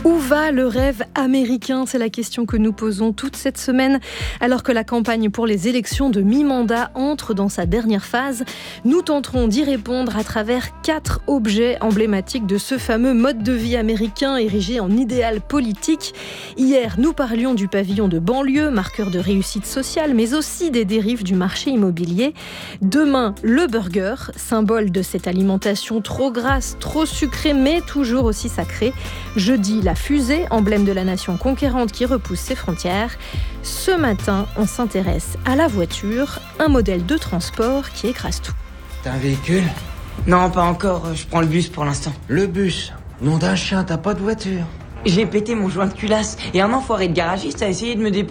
Où va le rêve américain ? C'est la question que nous posons toute cette semaine. Alors que la campagne pour les élections de mi-mandat entre dans sa dernière phase, nous tenterons d'y répondre à travers 4 objets emblématiques de ce fameux mode de vie américain érigé en idéal politique. Hier, nous parlions du pavillon de banlieue, marqueur de réussite sociale, mais aussi des dérives du marché immobilier. Demain, le burger, symbole de cette alimentation trop grasse, trop sucrée, mais toujours aussi sacrée. Jeudi, la fusée, emblème de la nation conquérante qui repousse ses frontières. Ce matin, on s'intéresse à la voiture, un modèle de transport qui écrase tout. T'as un véhicule ? Non, pas encore, je prends le bus pour l'instant. Le bus ? Nom d'un chien, t'as pas de voiture ? J'ai pété mon joint de culasse et un enfoiré de garagiste a essayé de me